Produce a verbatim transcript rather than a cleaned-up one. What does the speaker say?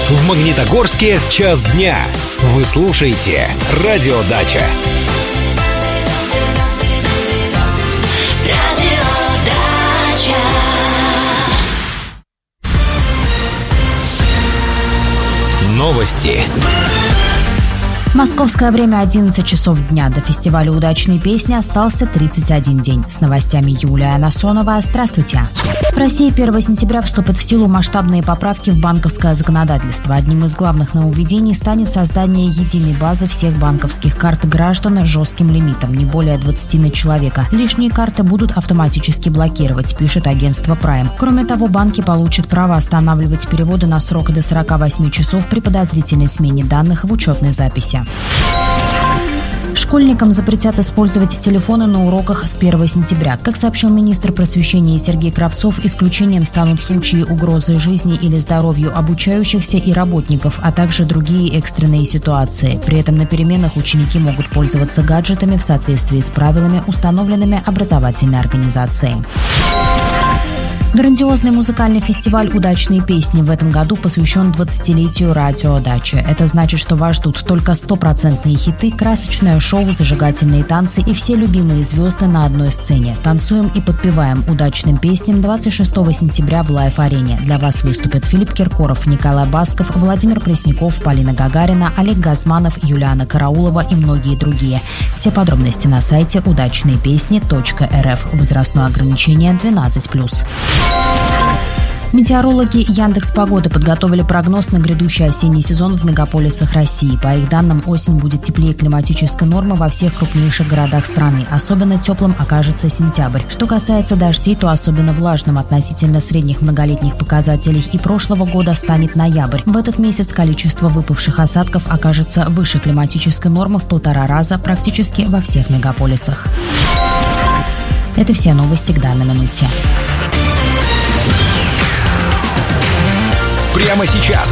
В Магнитогорске час дня. Вы слушаете «Радиодача». Новости. Московское время одиннадцать часов дня. До фестиваля «Удачные песни» остался тридцать один день. С новостями Юлия Анасонова. Здравствуйте. В России первого сентября вступят в силу масштабные поправки в банковское законодательство. Одним из главных нововведений станет создание единой базы всех банковских карт граждан с жестким лимитом, не более двадцати на человека. Лишние карты будут автоматически блокировать, пишет агентство Prime. Кроме того, банки получат право останавливать переводы на срок до сорока восьми часов при подозрительной смене данных в учетной записи. Школьникам запретят использовать телефоны на уроках с первого сентября. Как сообщил министр просвещения Сергей Кравцов, исключением станут случаи угрозы жизни или здоровью обучающихся и работников, а также другие экстренные ситуации. При этом на переменах ученики могут пользоваться гаджетами в соответствии с правилами, установленными образовательной организацией. Грандиозный музыкальный фестиваль «Удачные песни» в этом году посвящен двадцатилетию «Радиодачи». Это значит, что вас ждут только стопроцентные хиты, красочное шоу, зажигательные танцы и все любимые звезды на одной сцене. Танцуем и подпеваем удачным песням двадцать шестого сентября в Лайв-арене. Для вас выступят Филипп Киркоров, Николай Басков, Владимир Пресняков, Полина Гагарина, Олег Газманов, Юлиана Караулова и многие другие. Все подробности на сайте удачные песни точка эр эф. Возрастное ограничение двенадцать плюс. Метеорологи Яндекс.Погоды подготовили прогноз на грядущий осенний сезон в мегаполисах России. По их данным, осень будет теплее климатической нормы во всех крупнейших городах страны. Особенно теплым окажется сентябрь. Что касается дождей, то особенно влажным относительно средних многолетних показателей и прошлого года станет ноябрь. В этот месяц количество выпавших осадков окажется выше климатической нормы в полтора раза практически во всех мегаполисах. Это все новости к данной минуте. Прямо сейчас